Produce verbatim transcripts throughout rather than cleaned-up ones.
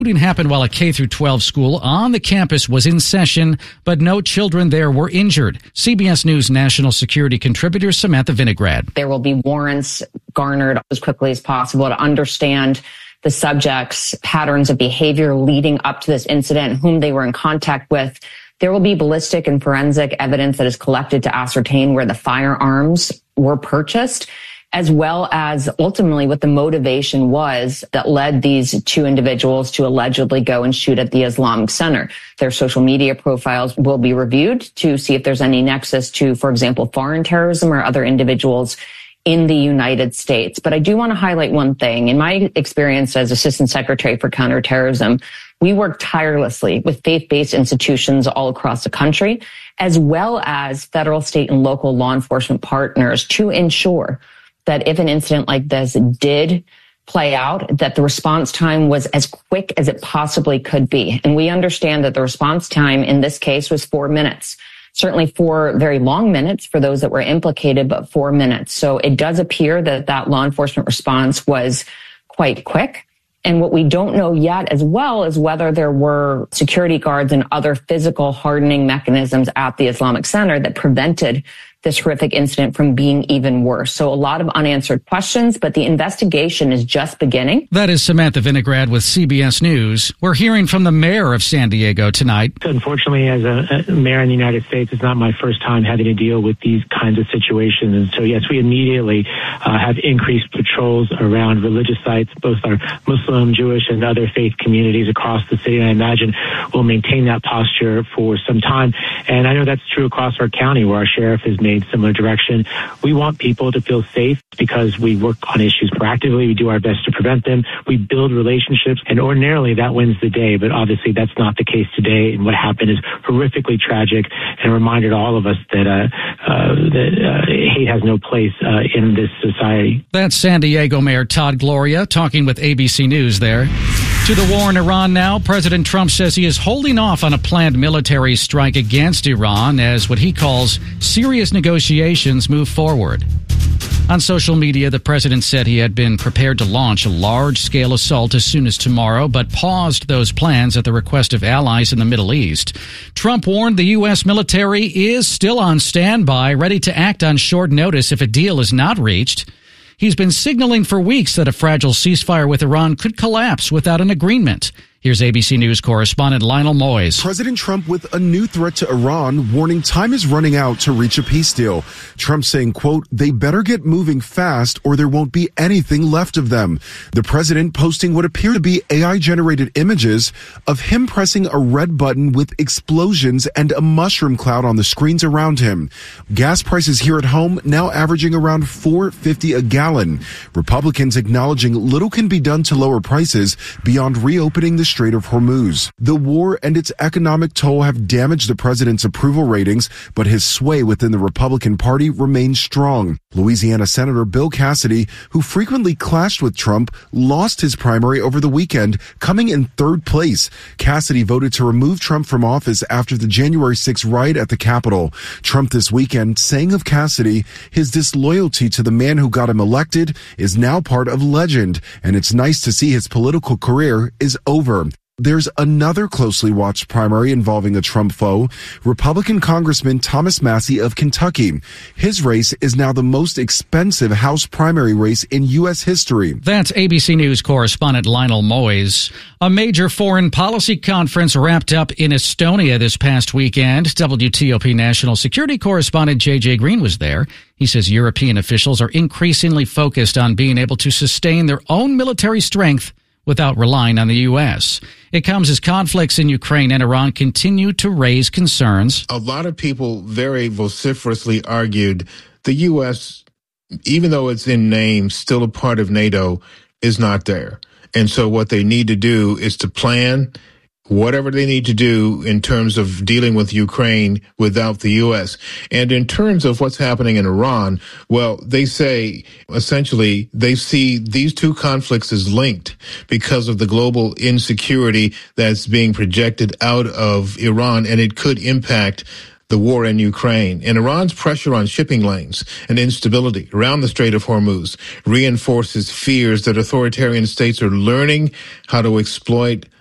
Shooting happened while a K through twelve school on the campus was in session, but no children there were injured. C B S News national security contributor Samantha Vinograd. There will be warrants garnered as quickly as possible to understand the subject's patterns of behavior leading up to this incident, whom they were in contact with. There will be ballistic and forensic evidence that is collected to ascertain where the firearms were purchased, as well as ultimately what the motivation was that led these two individuals to allegedly go and shoot at the Islamic Center. Their social media profiles will be reviewed to see if there's any nexus to, for example, foreign terrorism or other individuals in the United States. But I do want to highlight one thing. In my experience as Assistant Secretary for Counterterrorism, we work tirelessly with faith-based institutions all across the country, as well as federal, state, and local law enforcement partners to ensure that if an incident like this did play out, that the response time was as quick as it possibly could be. And we understand that the response time in this case was four minutes. Certainly four very long minutes for those that were implicated, but four minutes. So it does appear that that law enforcement response was quite quick. And what we don't know yet as well is whether there were security guards and other physical hardening mechanisms at the Islamic Center that prevented this horrific incident from being even worse. So a lot of unanswered questions, but the investigation is just beginning. That is Samantha Vinograd with C B S News. We're hearing from the mayor of San Diego tonight. Unfortunately, as a, a mayor in the United States, it's not my first time having to deal with these kinds of situations. And so, yes, we immediately uh, have increased patrols around religious sites, both our Muslim, Jewish, and other faith communities across the city. And I imagine we'll maintain that posture for some time. And I know that's true across our county, where our sheriff has made similar direction. We want people to feel safe because we work on issues proactively. We do our best to prevent them. We build relationships, and ordinarily that wins the day. But obviously that's not the case today. And what happened is horrifically tragic and a reminder to all of us that, uh, uh, that uh, hate has no place uh, in this society. That's San Diego Mayor Todd Gloria talking with A B C News there. To the war in Iran now, President Trump says he is holding off on a planned military strike against Iran as what he calls serious negotiations move forward. On social media, the president said he had been prepared to launch a large-scale assault as soon as tomorrow, but paused those plans at the request of allies in the Middle East. Trump warned the U S military is still on standby, ready to act on short notice if a deal is not reached. He's been signaling for weeks that a fragile ceasefire with Iran could collapse without an agreement. Here's A B C News correspondent Lionel Moyes. President Trump with a new threat to Iran, warning time is running out to reach a peace deal. Trump saying, quote, they better get moving fast or there won't be anything left of them. The president posting what appear to be A I-generated images of him pressing a red button with explosions and a mushroom cloud on the screens around him. Gas prices here at home now averaging around four dollars and fifty cents a gallon. Republicans acknowledging little can be done to lower prices beyond reopening the Strait of Hormuz. The war and its economic toll have damaged the president's approval ratings, but his sway within the Republican Party remains strong. Louisiana Senator Bill Cassidy, who frequently clashed with Trump, lost his primary over the weekend, coming in third place. Cassidy voted to remove Trump from office after the January sixth riot at the Capitol. Trump this weekend saying of Cassidy, his disloyalty to the man who got him elected is now part of legend, and it's nice to see his political career is over. There's another closely watched primary involving a Trump foe, Republican Congressman Thomas Massie of Kentucky. His race is now the most expensive House primary race in U S history. That's A B C News correspondent Lionel Moyes. A major foreign policy conference wrapped up in Estonia this past weekend. W T O P national security correspondent J J Green was there. He says European officials are increasingly focused on being able to sustain their own military strength without relying on the U S. It comes as conflicts in Ukraine and Iran continue to raise concerns. A lot of people very vociferously argued the U S, even though it's in name, still a part of NATO, is not there. And so what they need to do is to plan whatever they need to do in terms of dealing with Ukraine without the U S. And in terms of what's happening in Iran, well, they say essentially they see these two conflicts as linked because of the global insecurity that's being projected out of Iran, and it could impact the war in Ukraine. And Iran's pressure on shipping lanes and instability around the Strait of Hormuz reinforces fears that authoritarian states are learning how to exploit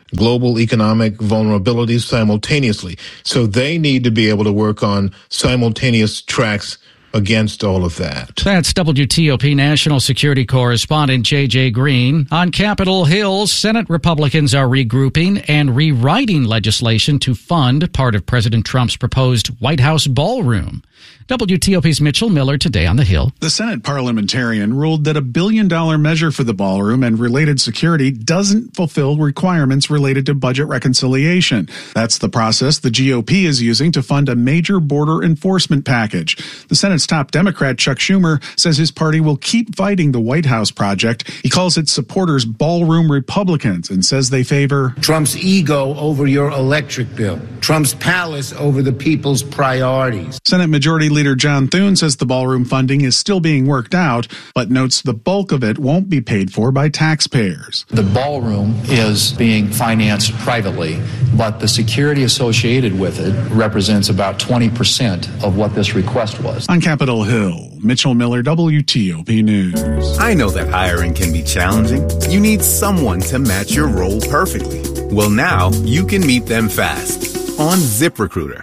global economic vulnerabilities simultaneously. So they need to be able to work on simultaneous tracks against all of that. That's W T O P national security correspondent J J Green. On Capitol Hill, Senate Republicans are regrouping and rewriting legislation to fund part of President Trump's proposed White House ballroom. W T O P's Mitchell Miller today on the Hill. The Senate parliamentarian ruled that a billion dollar measure for the ballroom and related security doesn't fulfill requirements related to budget reconciliation. That's the process the G O P is using to fund a major border enforcement package. The Senate's top Democrat, Chuck Schumer, says his party will keep fighting the White House project. He calls its supporters ballroom Republicans and says they favor Trump's ego over your electric bill, Trump's palace over the people's priorities. Senate Majority Leader John Thune says the ballroom funding is still being worked out, but notes the bulk of it won't be paid for by taxpayers. The ballroom is being financed privately, but the security associated with it represents about twenty percent of what this request was. On Capitol Hill, Mitchell Miller, W T O P News. I know that hiring can be challenging. You need someone to match your role perfectly. Well, now you can meet them fast on ZipRecruiter.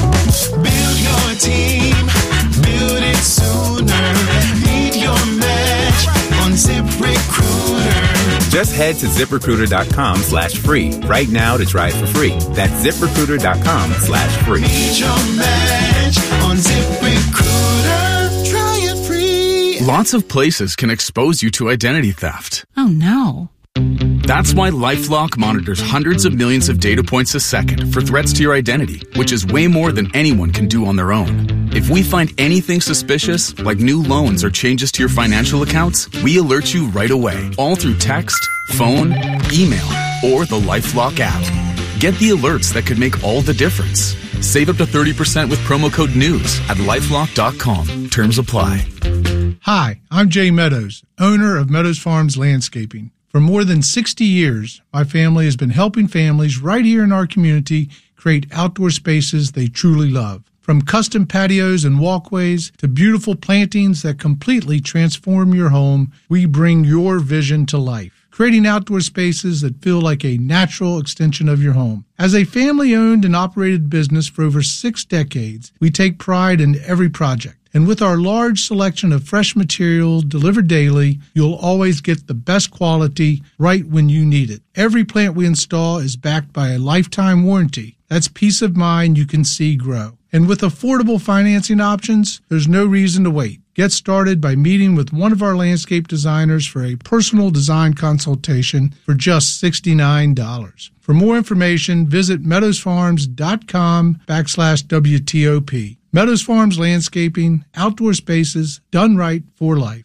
Build your team, build it sooner. Meet your match on ZipRecruiter. Just head to ZipRecruiter.com slash free right now to try it for free. That's ZipRecruiter.com slash free. Meet your match on ZipRecruiter. Try it free. Lots of places can expose you to identity theft. Oh, no. That's why LifeLock monitors hundreds of millions of data points a second for threats to your identity, which is way more than anyone can do on their own. If we find anything suspicious, like new loans or changes to your financial accounts, we alert you right away, all through text, phone, email, or the LifeLock app. Get the alerts that could make all the difference. Save up to thirty percent with promo code NEWS at lifelock dot com. Terms apply. Hi, I'm Jay Meadows, owner of Meadows Farms Landscaping. For more than sixty years, my family has been helping families right here in our community create outdoor spaces they truly love. From custom patios and walkways to beautiful plantings that completely transform your home, we bring your vision to life, creating outdoor spaces that feel like a natural extension of your home. As a family-owned and operated business for over six decades, we take pride in every project. And with our large selection of fresh material delivered daily, you'll always get the best quality right when you need it. Every plant we install is backed by a lifetime warranty. That's peace of mind you can see grow. And with affordable financing options, there's no reason to wait. Get started by meeting with one of our landscape designers for a personal design consultation for just sixty-nine dollars. For more information, visit meadowsfarms.com backslash WTOP. Meadows Farms Landscaping, outdoor spaces, done right for life.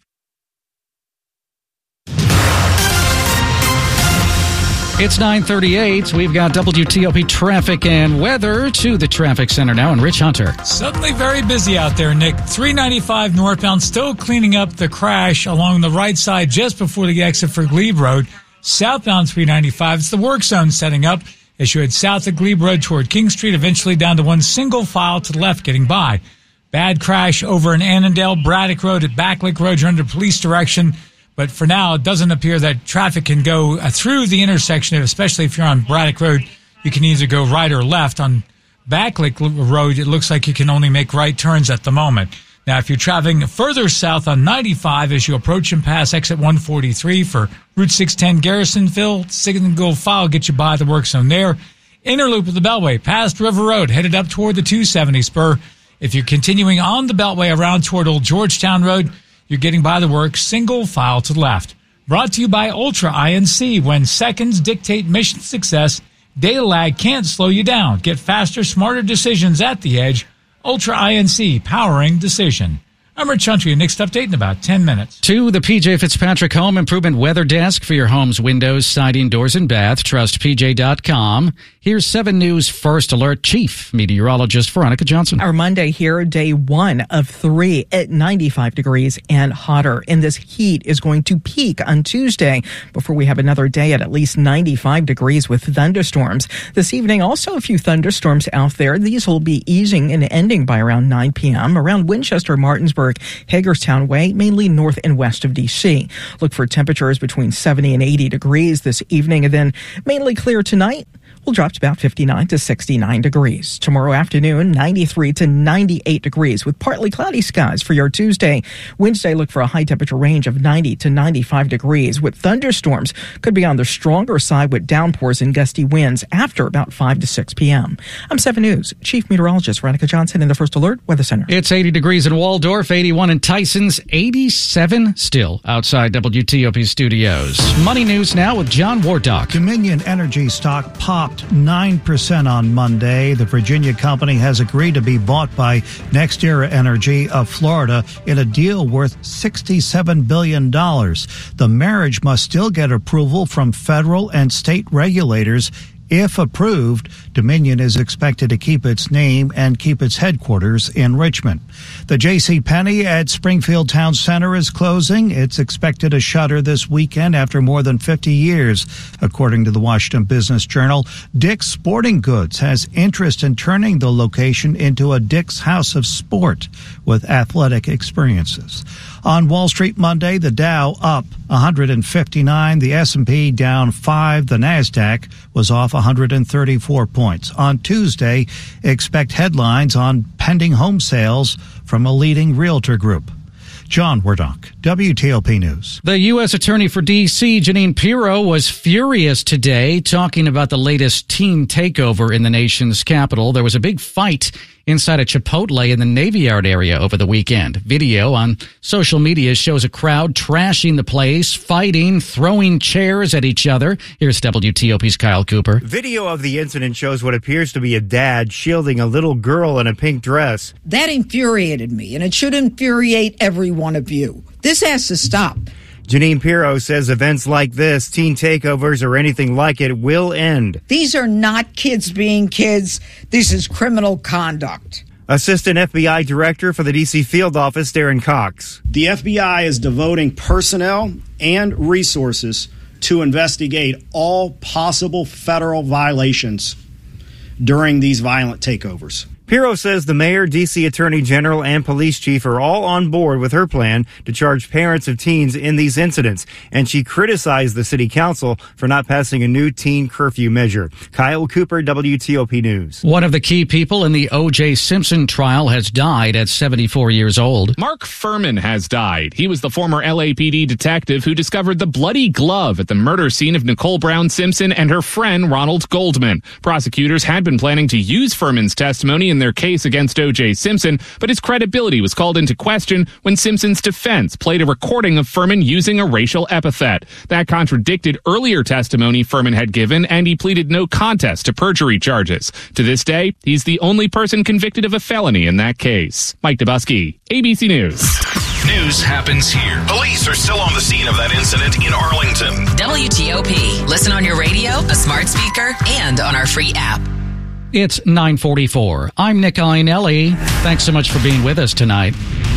It's nine thirty-eight. We've got W T O P traffic and weather to the traffic center now, and Rich Hunter. Suddenly very busy out there, Nick. three ninety-five northbound, still cleaning up the crash along the right side just before the exit for Glebe Road. Southbound three ninety-five, it's the work zone setting up as you head south of Glebe Road toward King Street, eventually down to one single file to the left getting by. Bad crash over in Annandale, Braddock Road at Backlick Road. You're under police direction. But for now, it doesn't appear that traffic can go uh, through the intersection, especially if you're on Braddock Road. You can either go right or left. On Backlick Road, it looks like you can only make right turns at the moment. Now, if you're traveling further south on ninety-five as you approach and pass exit one forty-three for Route six ten Garrisonville, single file get you by the work zone there. Inner loop of the Beltway, past River Road, headed up toward the two seventy spur. If you're continuing on the Beltway around toward Old Georgetown Road, you're getting by the work, single file to the left. Brought to you by Ultra I N C. When seconds dictate mission success, data lag can't slow you down. Get faster, smarter decisions at the edge. Ultra I N C, powering decision. I'm Rich Hunter. Your next update in about ten minutes. To the P J Fitzpatrick Home Improvement Weather Desk for your home's windows, siding, doors, and bath. Trust P J dot com. Here's seven News First Alert Chief Meteorologist Veronica Johnson. Our Monday here, day one of three at ninety-five degrees and hotter. And this heat is going to peak on Tuesday before we have another day at at least ninety-five degrees with thunderstorms. This evening, also a few thunderstorms out there. These will be easing and ending by around nine p.m. around Winchester, Martinsburg, Williamsburg, Hagerstown Way, mainly north and west of D C. Look for temperatures between seventy and eighty degrees this evening, and then mainly clear tonight. Will drop to about fifty-nine to sixty-nine degrees. Tomorrow afternoon, ninety-three to ninety-eight degrees with partly cloudy skies for your Tuesday. Wednesday, look for a high temperature range of ninety to ninety-five degrees with thunderstorms. Could be on the stronger side with downpours and gusty winds after about five to six p.m. I'm seven News Chief Meteorologist Veronica Johnson in the First Alert Weather Center. It's eighty degrees in Waldorf, eighty-one in Tysons, eighty-seven still outside W T O P studios. Money news now with John Wardock. Dominion Energy stock popped nine percent on Monday. The Virginia company has agreed to be bought by NextEra Energy of Florida in a deal worth sixty-seven billion dollars. The marriage must still get approval from federal and state regulators. If approved, Dominion is expected to keep its name and keep its headquarters in Richmond. The JCPenney at Springfield Town Center is closing. It's expected to shutter this weekend after more than fifty years. According to the Washington Business Journal, Dick's Sporting Goods has interest in turning the location into a Dick's House of Sport with athletic experiences. On Wall Street Monday, the Dow up one hundred fifty-nine, the S and P down five, the NASDAQ was off one hundred thirty-four points. On Tuesday, expect headlines on pending home sales from a leading realtor group. John Wardock, W T O P News. The U S Attorney for D C, Jeanine Pirro, was furious today talking about the latest teen takeover in the nation's capital. There was a big fight inside a Chipotle in the Navy Yard area over the weekend. Video on social media shows a crowd trashing the place, fighting, throwing chairs at each other. Here's W T O P's Kyle Cooper. Video of the incident shows what appears to be a dad shielding a little girl in a pink dress. That infuriated me, and it should infuriate every one of you. This has to stop. Jeanine Pirro says events like this, teen takeovers or anything like it, will end. These are not kids being kids. This is criminal conduct. Assistant F B I Director for the D C Field Office, Darren Cox. The F B I is devoting personnel and resources to investigate all possible federal violations during these violent takeovers. Pirro says the mayor, D C Attorney General, and police chief are all on board with her plan to charge parents of teens in these incidents, and she criticized the city council for not passing a new teen curfew measure. Kyle Cooper, W T O P News. One of the key people in the O J Simpson trial has died at seventy-four years old. Mark Furman has died. He was the former L A P D detective who discovered the bloody glove at the murder scene of Nicole Brown Simpson and her friend Ronald Goldman. Prosecutors had been planning to use Furman's testimony in their case against O J Simpson, but his credibility was called into question when Simpson's defense played a recording of Furman using a racial epithet. That contradicted earlier testimony Furman had given, and he pleaded no contest to perjury charges. To this day, he's the only person convicted of a felony in that case. Mike Dubusky, A B C News. News happens here. Police are still on the scene of that incident in Arlington. W T O P. Listen on your radio, a smart speaker, and on our free app. It's nine forty-four. I'm Nick Iannelli. Thanks so much for being with us tonight.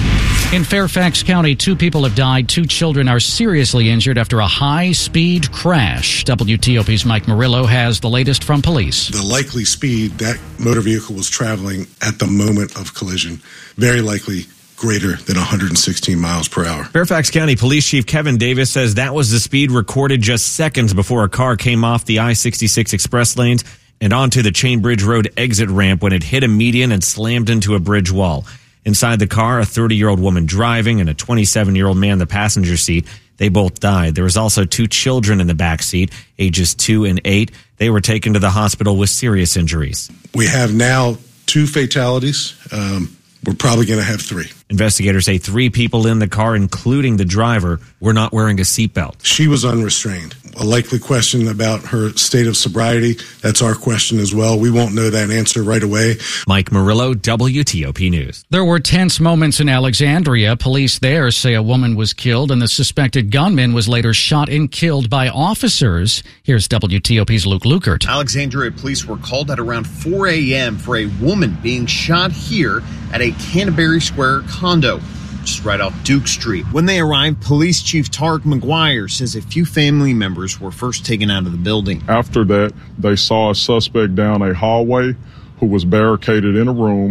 In Fairfax County, two people have died. Two children are seriously injured after a high-speed crash. W T O P's Mike Murillo has the latest from police. The likely speed that motor vehicle was traveling at the moment of collision, very likely greater than one hundred sixteen miles per hour. Fairfax County Police Chief Kevin Davis says that was the speed recorded just seconds before a car came off the I sixty-six express lanes and onto the Chainbridge Road exit ramp when it hit a median and slammed into a bridge wall. Inside the car, a thirty-year-old woman driving and a twenty-seven-year-old man in the passenger seat. They both died. There was also two children in the back seat, ages two and eight. They were taken to the hospital with serious injuries. We have now two fatalities. Um, we're probably going to have three. Investigators say three people in the car, including the driver, were not wearing a seatbelt. She was unrestrained. A likely question about her state of sobriety. That's our question as well. We won't know that answer right away. Mike Murillo, W T O P News. There were tense moments in Alexandria. Police there say a woman was killed and the suspected gunman was later shot and killed by officers. Here's W T O P's Luke Lukert. Alexandria police were called at around four a.m. for a woman being shot here at a Canterbury Square condo, just right off Duke Street. When they arrived, Police Chief Tarek McGuire says a few family members were first taken out of the building. After that, they saw a suspect down a hallway who was barricaded in a room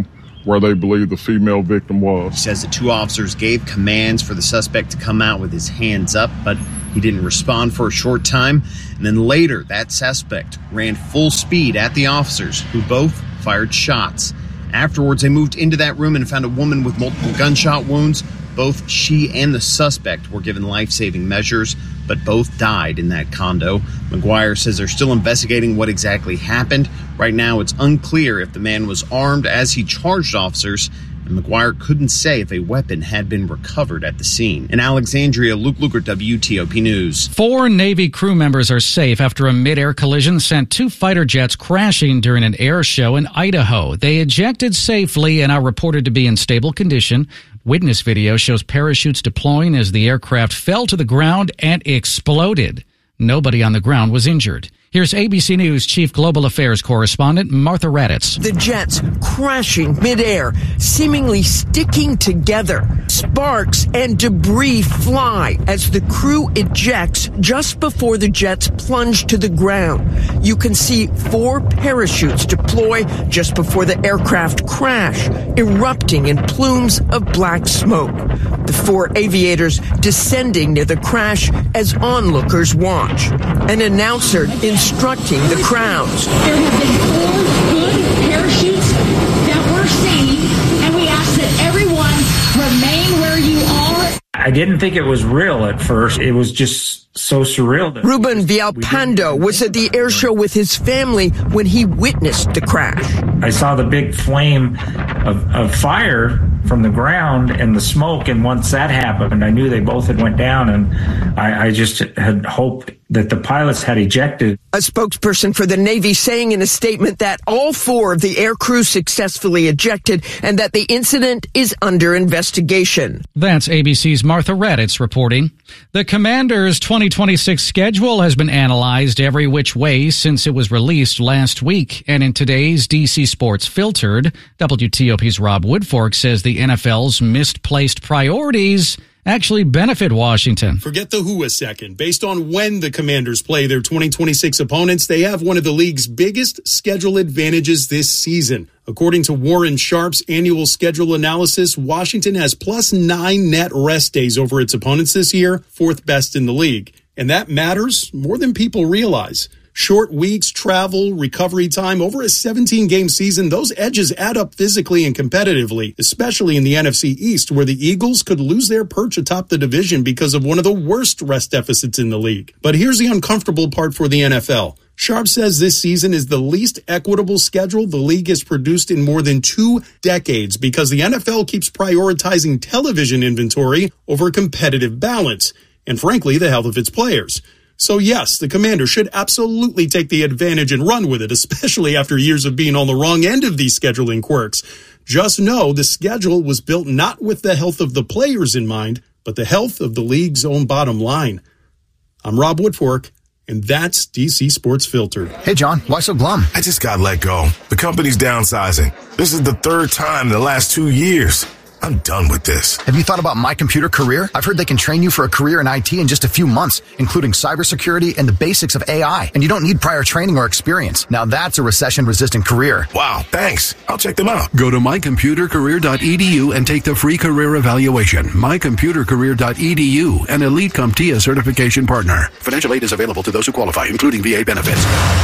where they believe the female victim was. He says the two officers gave commands for the suspect to come out with his hands up, but he didn't respond for a short time. And then later, that suspect ran full speed at the officers, who both fired shots. Afterwards, they moved into that room and found a woman with multiple gunshot wounds. Both she and the suspect were given life-saving measures, but both died in that condo. McGuire says they're still investigating what exactly happened. Right now, it's unclear if the man was armed as he charged officers, and McGuire couldn't say if a weapon had been recovered at the scene. In Alexandria, Luke Luker, W T O P News. Four Navy crew members are safe after a mid-air collision sent two fighter jets crashing during an air show in Idaho. They ejected safely and are reported to be in stable condition. Witness video shows parachutes deploying as the aircraft fell to the ground and exploded. Nobody on the ground was injured. Here's A B C News Chief Global Affairs Correspondent Martha Raddatz. The jets crashing midair, seemingly sticking together. Sparks and debris fly as the crew ejects just before the jets plunge to the ground. You can see four parachutes deploy just before the aircraft crash, erupting in plumes of black smoke. The four aviators descending near the crash as onlookers watch. An announcer instructing the crowds. There have been four good parachutes that were seen, and we ask that everyone remain where you are. I didn't think it was real at first. It was just so surreal. That Ruben Villalpando was at the air show with his family when he witnessed the crash. I saw the big flame of, of fire from the ground and the smoke, and once that happened, I knew they both had went down, and I, I just had hoped that the pilots had ejected. A spokesperson for the Navy saying in a statement that all four of the air crew successfully ejected and that the incident is under investigation. That's A B C's Martha Raddatz reporting. The Commanders' twenty twenty-six schedule has been analyzed every which way since it was released last week. And in today's D C Sports Filtered, W T O P's Rob Woodfork says the N F L's misplaced priorities actually benefit Washington. Forget the who a second. Based on when the Commanders play their twenty twenty-six opponents, they have one of the league's biggest schedule advantages this season. According to Warren Sharp's annual schedule analysis, Washington has plus nine net rest days over its opponents this year, fourth best in the league. And that matters more than people realize. Short weeks, travel, recovery time, over a seventeen-game season, those edges add up physically and competitively, especially in the N F C East, where the Eagles could lose their perch atop the division because of one of the worst rest deficits in the league. But here's the uncomfortable part for the N F L. Sharp says this season is the least equitable schedule the league has produced in more than two decades because the N F L keeps prioritizing television inventory over competitive balance, and frankly, the health of its players. So yes, the Commanders should absolutely take the advantage and run with it, especially after years of being on the wrong end of these scheduling quirks. Just know the schedule was built not with the health of the players in mind, but the health of the league's own bottom line. I'm Rob Woodfork, and that's D C Sports Filtered. Hey, John, why so glum? I just got let go. The company's downsizing. This is the third time in the last two years. I'm done with this. Have you thought about My Computer Career? I've heard they can train you for a career in I T in just a few months, including cybersecurity and the basics of A I. And you don't need prior training or experience. Now that's a recession-resistant career. Wow, thanks. I'll check them out. Go to my computer career dot e d u and take the free career evaluation. my computer career dot e d u, an Elite CompTIA certification partner. Financial aid is available to those who qualify, including V A benefits.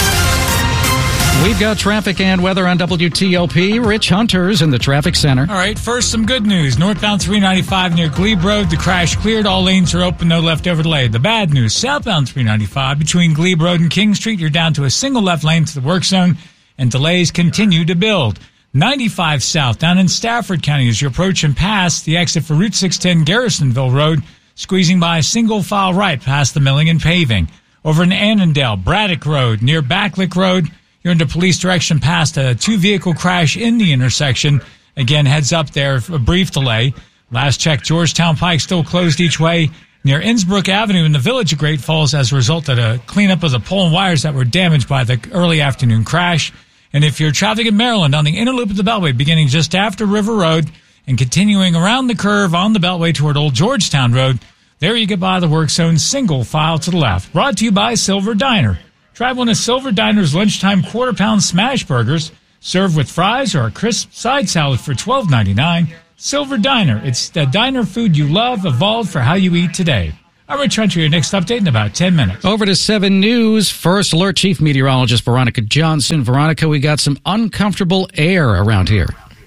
We've got traffic and weather on W T O P. Rich Hunter's in the traffic center. All right, first some good news. Northbound three ninety-five near Glebe Road, the crash cleared. All lanes are open, no leftover delay. The bad news, southbound three ninety-five between Glebe Road and King Street, you're down to a single left lane to the work zone, and delays continue to build. ninety-five south down in Stafford County as you approach and pass the exit for Route six ten Garrisonville Road, squeezing by a single file right past the milling and paving. Over in Annandale, Braddock Road near Backlick Road, you're in the police direction past a two-vehicle crash in the intersection. Again, heads up there, a brief delay. Last check, Georgetown Pike still closed each way near Innsbrook Avenue in the village of Great Falls as a result of a cleanup of the pole and wires that were damaged by the early afternoon crash. And if you're traffic in Maryland on the inner loop of the Beltway, beginning just after River Road and continuing around the curve on the Beltway toward Old Georgetown Road, there you get by the work zone, single file to the left. Brought to you by Silver Diner. Try one of Silver Diner's lunchtime quarter-pound smash burgers, Served with fries or a crisp side salad for twelve ninety-nine. Silver Diner. It's the diner food you love, evolved for how you eat today. I'll return to your next update in about ten minutes. Over to seven News. First Alert Chief Meteorologist Veronica Johnson. Veronica, we got some uncomfortable air around here.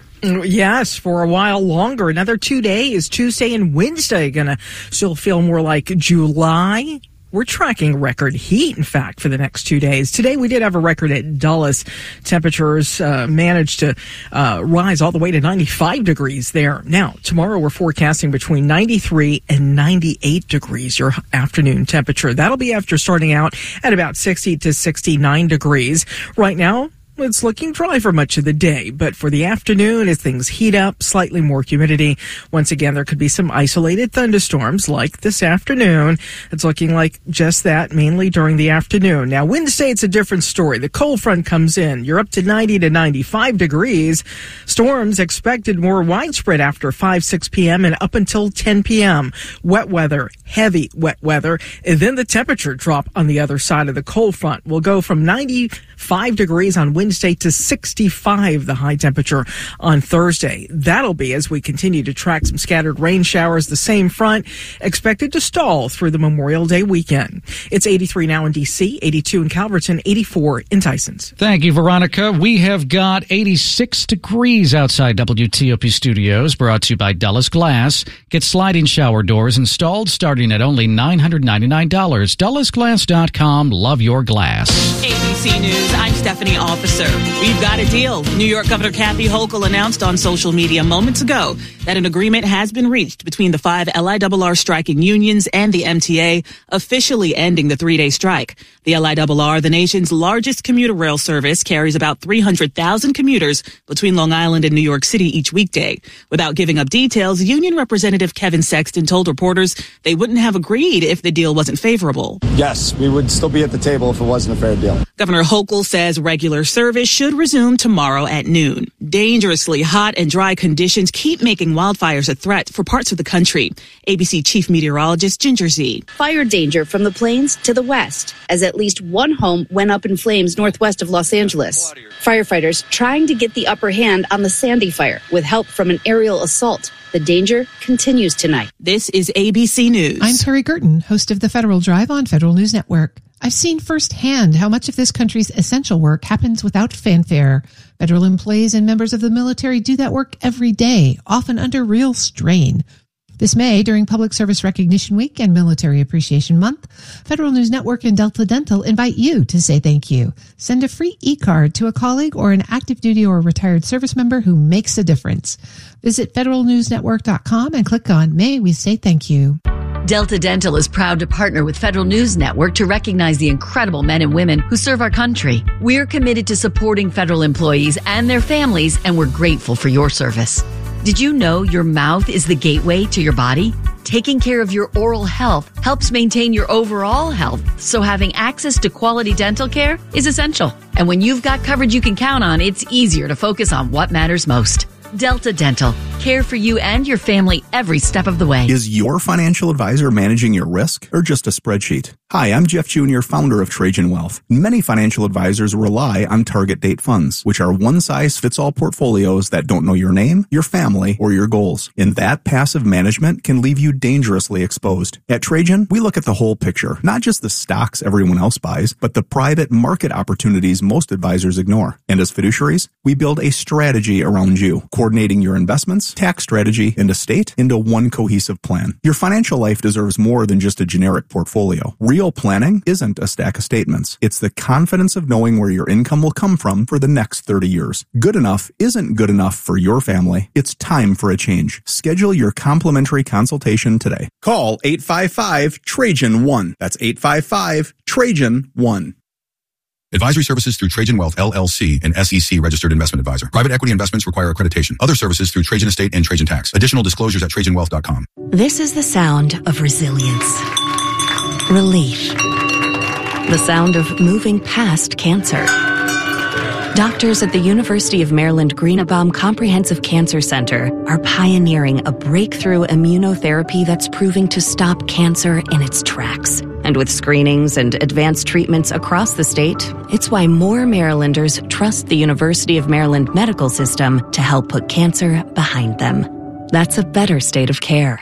Yes, for a while longer. Another two days, Tuesday and Wednesday, gonna still feel more like July. We're tracking record heat, in fact, for the next two days. Today, we did have a record at Dulles. Temperatures uh, managed to uh, rise all the way to ninety-five degrees there. Now, tomorrow, we're forecasting between ninety-three and ninety-eight degrees, your afternoon temperature. That'll be after starting out at about sixty to sixty-nine degrees. Right now, it's looking dry for much of the day, but for the afternoon, as things heat up, slightly more humidity. Once again, there could be some isolated thunderstorms like this afternoon. It's looking like just that, mainly during the afternoon. Now, Wednesday, it's a different story. The cold front comes in. You're up to ninety to ninety-five degrees. Storms expected more widespread after five, six p.m. and up until ten p.m. Wet weather, heavy wet weather, and then the temperature drop on the other side of the cold front will go from ninety-five degrees on Wednesday Wednesday to sixty-five, the high temperature on Thursday. That'll be as we continue to track some scattered rain showers. The same front expected to stall through the Memorial Day weekend. It's eighty-three now in D C, eighty-two in Calverton, eighty-four in Tysons. Thank you, Veronica. We have got eighty-six degrees outside W T O P Studios, brought to you by Dulles Glass. Get sliding shower doors installed starting at only nine hundred ninety-nine dollars. Dulles Glass dot com. Love your glass. A B C News, I'm Stephanie Officer. We've got a deal. New York Governor Kathy Hochul announced on social media moments ago that an agreement has been reached between the five L I R R striking unions and the M T A, officially ending the three-day strike. The L I R R, the nation's largest commuter rail service, carries about three hundred thousand commuters between Long Island and New York City each weekday. Without giving up details, Union Representative Kevin Sexton told reporters they wouldn't have agreed if the deal wasn't favorable. Yes, we would still be at the table if it wasn't a fair deal. Governor Hochul says regular service should resume tomorrow at noon. Dangerously hot and dry conditions keep making wildfires a threat for parts of the country. A B C Chief Meteorologist Ginger Zee. Fire danger from the plains to the west, as at least one home went up in flames northwest of Los Angeles. Firefighters trying to get the upper hand on the Sandy fire with help from an aerial assault. The danger continues tonight. This is A B C News. I'm Terry Gerton, host of the Federal Drive on Federal News Network. I've seen firsthand how much of this country's essential work happens without fanfare. Federal employees and members of the military do that work every day, often under real strain. This May, during Public Service Recognition Week and Military Appreciation Month, Federal News Network and Delta Dental invite you to say thank you. Send a free e-card to a colleague or an active duty or retired service member who makes a difference. Visit federal news network dot com and click on May We Say Thank You. Delta Dental is proud to partner with Federal News Network to recognize the incredible men and women who serve our country. We're committed to supporting federal employees and their families, and we're grateful for your service. Did you know your mouth is the gateway to your body? Taking care of your oral health helps maintain your overall health, so having access to quality dental care is essential. And when you've got coverage you can count on, it's easier to focus on what matters most. Delta Dental. Care for you and your family every step of the way. Is your financial advisor managing your risk or just a spreadsheet? Hi, I'm Jeff Junior, founder of Trajan Wealth. Many financial advisors rely on target date funds, which are one-size-fits-all portfolios that don't know your name, your family, or your goals. And that passive management can leave you dangerously exposed. At Trajan, we look at the whole picture, not just the stocks everyone else buys, but the private market opportunities most advisors ignore. And as fiduciaries, we build a strategy around you, coordinating your investments, tax strategy, and estate into one cohesive plan. Your financial life deserves more than just a generic portfolio. Real planning isn't a stack of statements. It's the confidence of knowing where your income will come from for the next thirty years. Good enough isn't good enough for your family. It's time for a change. Schedule your complimentary consultation today. Call eight five five Trajan one. That's eight five five Trajan one. Advisory services through Trajan Wealth, L L C, an S E C registered investment advisor. Private equity investments require accreditation. Other services through Trajan Estate and Trajan Tax. Additional disclosures at trajan wealth dot com. This is the sound of resilience. Relief. The sound of moving past cancer. Doctors at the University of Maryland Greenebaum Comprehensive Cancer Center are pioneering a breakthrough immunotherapy that's proving to stop cancer in its tracks. And with screenings and advanced treatments across the state, it's why more Marylanders trust the University of Maryland medical system to help put cancer behind them. That's a better state of care.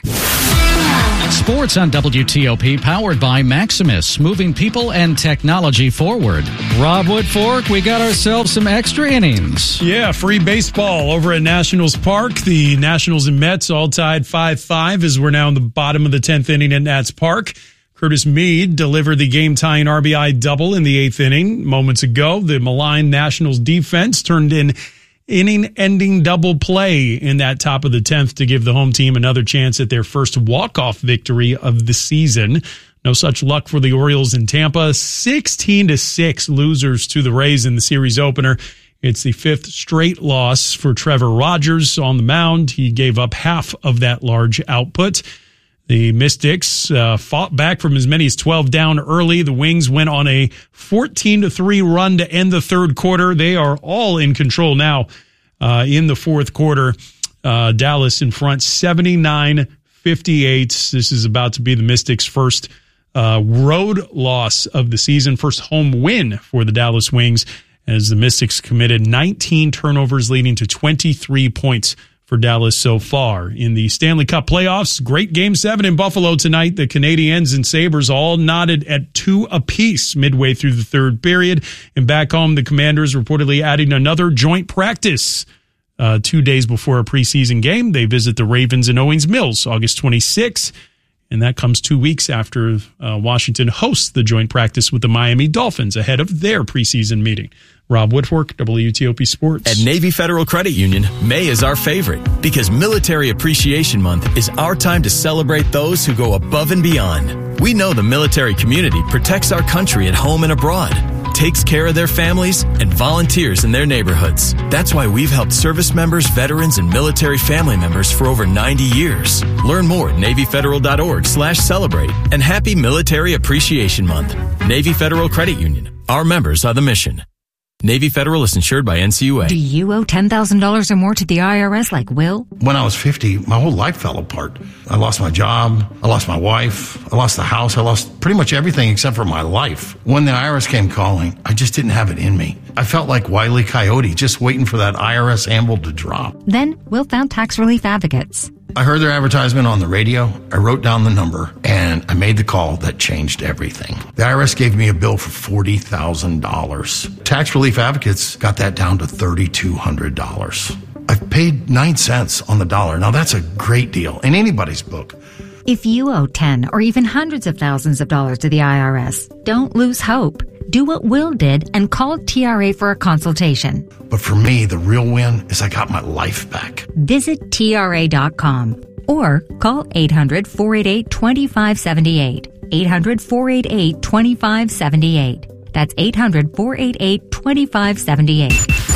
Sports on W T O P, powered by Maximus, moving people and technology forward. Rob Woodfork, we got ourselves some extra innings. Yeah, free baseball over at Nationals Park. The Nationals and Mets all tied five five as we're now in the bottom of the tenth inning at Nats Park. Curtis Mead delivered the game-tying R B I double in the eighth inning. Moments ago, the maligned Nationals defense turned in inning-ending double play in that top of the tenth to give the home team another chance at their first walk-off victory of the season. No such luck for the Orioles in Tampa. sixteen to six losers to the Rays in the series opener. It's the fifth straight loss for Trevor Rogers on the mound. He gave up half of that large output. The Mystics uh, fought back from as many as twelve down early. The Wings went on a fourteen to three run to end the third quarter. They are all in control now uh, in the fourth quarter. Uh, Dallas in front seventy-nine fifty-eight. This is about to be the Mystics' first uh, road loss of the season, first home win for the Dallas Wings, as the Mystics committed nineteen turnovers, leading to twenty-three points for Dallas so far. In the Stanley Cup playoffs, great game seven in Buffalo tonight. The Canadiens and Sabres all knotted at two apiece midway through the third period. And back home, the Commanders reportedly adding another joint practice uh, two days before a preseason game. They visit the Ravens in Owings Mills August twenty-sixth. And that comes two weeks after uh, Washington hosts the joint practice with the Miami Dolphins ahead of their preseason meeting. Rob Woodfork, W T O P Sports. At Navy Federal Credit Union, May is our favorite because Military Appreciation Month is our time to celebrate those who go above and beyond. We know the military community protects our country at home and abroad, takes care of their families, and volunteers in their neighborhoods. That's why we've helped service members, veterans, and military family members for over ninety years. Learn more at NavyFederal.org slash celebrate. And happy Military Appreciation Month. Navy Federal Credit Union. Our members are the mission. Navy Federal is insured by N C U A. Do you owe ten thousand dollars or more to the I R S like Will? When I was fifty, my whole life fell apart. I lost my job. I lost my wife. I lost the house. I lost pretty much everything except for my life. When the I R S came calling, I just didn't have it in me. I felt like Wile E. Coyote, just waiting for that I R S anvil to drop. Then Will found Tax Relief Advocates. I heard their advertisement on the radio. I wrote down the number, and I made the call that changed everything. The I R S gave me a bill for forty thousand dollars. Tax Relief Advocates got that down to three thousand two hundred dollars. I've paid nine cents on the dollar. Now, that's a great deal in anybody's book. If you owe ten or even hundreds of thousands of dollars to the I R S, don't lose hope. Do what Will did and call T R A for a consultation. But for me, the real win is I got my life back. Visit T R A dot com or call eight hundred, four eight eight, two five seven eight. eight hundred, four eight eight, two five seven eight. That's eight hundred, four eight eight, two five seven eight.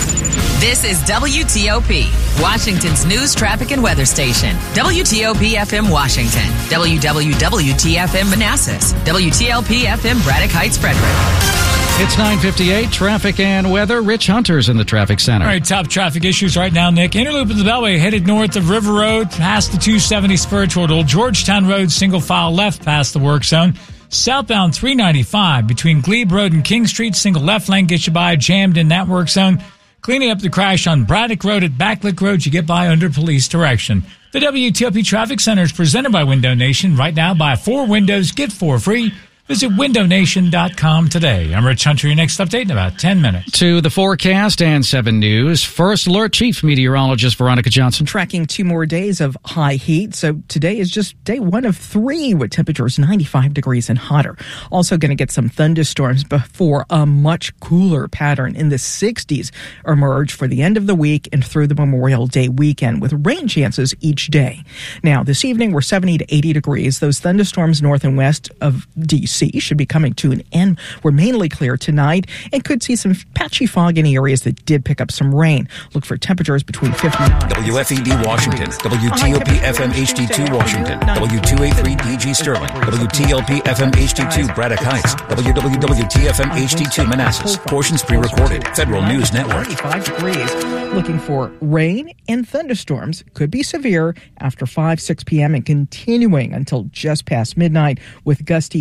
This is W T O P, Washington's news, traffic, and weather station. W T O P F M Washington, W W W T F M Manassas, W T L P F M Braddock Heights, Frederick. It's nine fifty-eight, traffic and weather. Rich Hunter's in the traffic center. All right, top traffic issues right now, Nick. Interloop of the Beltway headed north of River Road, past the two seventy spur toward Old Georgetown Road, single file left past the work zone. Southbound three ninety-five between Glebe Road and King Street, single left lane gets you by, jammed in that work zone. Cleaning up the crash on Braddock Road at Backlick Road, you get by under police direction. The W T O P Traffic Center is presented by Window Nation. Right now, buy four windows, get four free. Visit window nation dot com today. I'm Rich Hunter. Your next update in about ten minutes. To the forecast and seven News. First Alert Chief Meteorologist Veronica Johnson. Tracking two more days of high heat. So today is just day one of three with temperatures ninety-five degrees and hotter. Also going to get some thunderstorms before a much cooler pattern in the sixties emerge for the end of the week and through the Memorial Day weekend with rain chances each day. Now, this evening we're seventy to eighty degrees. Those thunderstorms north and west of D C should be coming to an end. We're mainly clear tonight and could see some patchy fog in areas that did pick up some rain. Look for temperatures between fifty-nine. W F E D Washington, W T O P F M H D two Washington, W two eighty-three D G Sterling, W T L P F M H D two Braddock Heights, W W W T F M H D two Manassas. Portions pre-recorded. Federal News Network. ninety-five degrees. Looking for rain and thunderstorms. Could be severe after five, six p.m. and continuing until just past midnight with gusty winds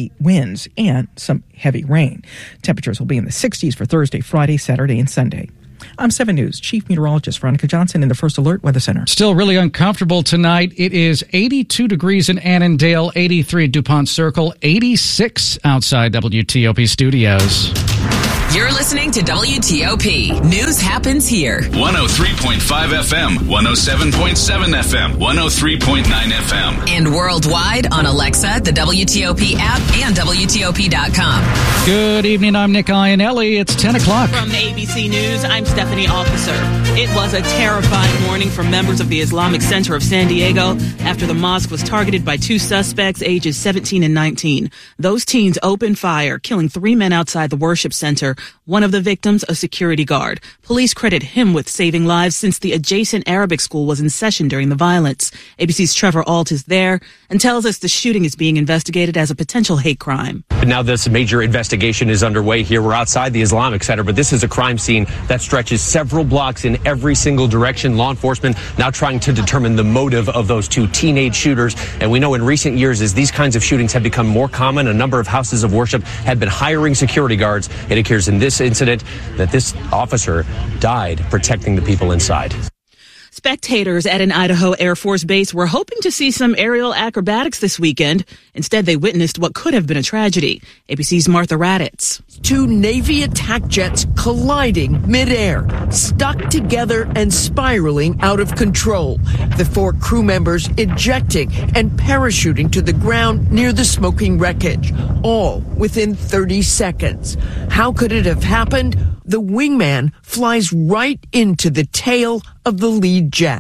winds and some heavy rain. Temperatures will be in the sixties for Thursday, Friday, Saturday, and Sunday. I'm seven News Chief Meteorologist Veronica Johnson in the First Alert Weather Center. Still really uncomfortable tonight. It is eighty-two degrees in Annandale, eighty-three at DuPont Circle, eighty-six outside W T O P studios. You're listening to W T O P. News happens here. one oh three point five F M, one oh seven point seven F M, one oh three point nine F M. And worldwide on Alexa, the W T O P app, and W T O P dot com. Good evening. I'm Nick Iannelli. It's ten o'clock. From A B C News, I'm Stephanie Officer. It was a terrifying morning for members of the Islamic Center of San Diego after the mosque was targeted by two suspects ages seventeen and nineteen. Those teens opened fire, killing three men outside the worship center. One of the victims, a security guard. Police credit him with saving lives since the adjacent Arabic school was in session during the violence. A B C's Trevor Ault is there and tells us the shooting is being investigated as a potential hate crime. But now this major investigation is underway here. We're outside the Islamic Center, but this is a crime scene that stretches several blocks in every single direction. Law enforcement now trying to determine the motive of those two teenage shooters. And we know in recent years, as these kinds of shootings have become more common, a number of houses of worship have been hiring security guards. It appears in this incident that this officer died protecting the people inside. Spectators at an Idaho Air Force base were hoping to see some aerial acrobatics this weekend. Instead, they witnessed what could have been a tragedy. A B C's Martha Raddatz. Two Navy attack jets colliding midair, stuck together and spiraling out of control. The four crew members ejecting and parachuting to the ground near the smoking wreckage, all within thirty seconds. How could it have happened? The wingman flies right into the tail of the lead jet.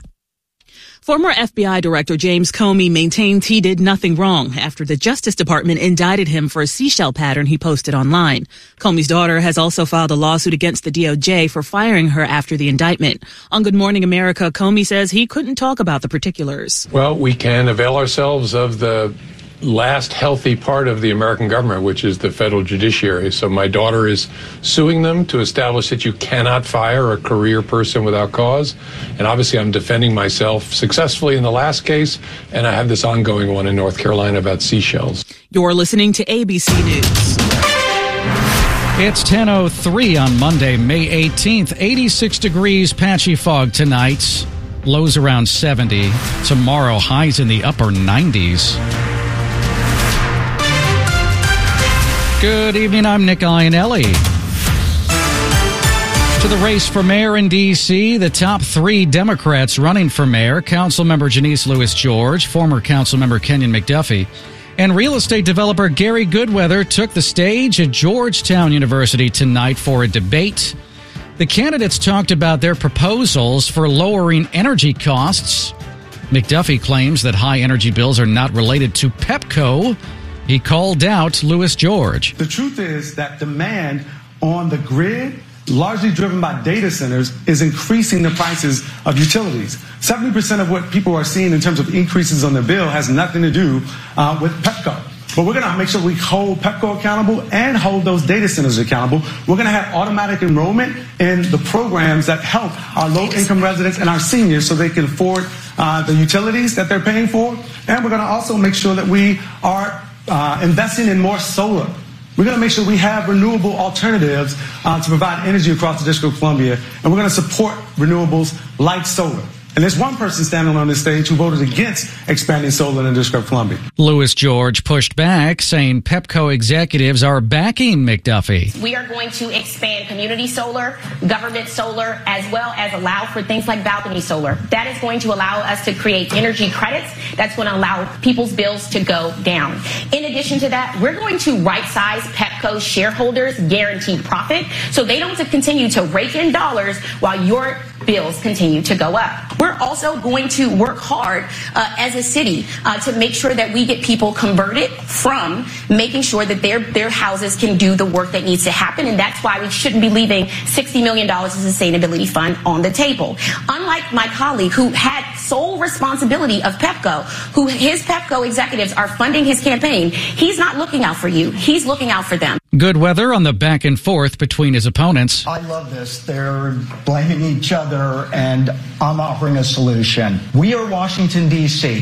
Former F B I Director James Comey maintains he did nothing wrong after the Justice Department indicted him for a seashell pattern he posted online. Comey's daughter has also filed a lawsuit against the D O J for firing her after the indictment. On Good Morning America, Comey says he couldn't talk about the particulars. Well, we can avail ourselves of the last healthy part of the American government, which is the federal judiciary. So my daughter is suing them to establish that you cannot fire a career person without cause. And obviously I'm defending myself successfully in the last case, and I have this ongoing one in North Carolina about seashells. You're listening to A B C News. It's ten oh three on Monday, May eighteenth. eighty-six degrees, patchy fog tonight. Lows around seventy. Tomorrow, highs in the upper nineties. Good evening, I'm Nick Iannelli. To the race for mayor in D C, the top three Democrats running for mayor, Councilmember Janice Lewis George, former Councilmember Kenyon McDuffie, and real estate developer Gary Goodweather took the stage at Georgetown University tonight for a debate. The candidates talked about their proposals for lowering energy costs. McDuffie claims that high energy bills are not related to Pepco. He called out Lewis George. The truth is that demand on the grid, largely driven by data centers, is increasing the prices of utilities. seventy percent of what people are seeing in terms of increases on their bill has nothing to do uh, with Pepco. But we're going to make sure we hold Pepco accountable and hold those data centers accountable. We're going to have automatic enrollment in the programs that help our low-income residents and our seniors so they can afford uh, the utilities that they're paying for. And we're going to also make sure that we are Uh, investing in more solar. We're going to make sure we have renewable alternatives uh, to provide energy across the District of Columbia, and we're going to support renewables like solar. And there's one person standing on this stage who voted against expanding solar in the District of Columbia. Lewis George pushed back, saying Pepco executives are backing McDuffie. We are going to expand community solar, government solar, as well as allow for things like balcony solar. That is going to allow us to create energy credits. That's going to allow people's bills to go down. In addition to that, we're going to right-size Pepco's shareholders' guaranteed profit so they don't continue to rake in dollars while your bills continue to go up. We're also going to work hard uh, as a city uh, to make sure that we get people converted from making sure that their their houses can do the work that needs to happen, and that's why we shouldn't be leaving sixty million dollars in sustainability fund on the table. Unlike my colleague who had sole responsibility of Pepco, who his Pepco executives are funding his campaign, he's not looking out for you. He's looking out for them. Goodweather on the back and forth between his opponents. I love this. They're blaming each other, and I'm offering a solution. We are Washington, D C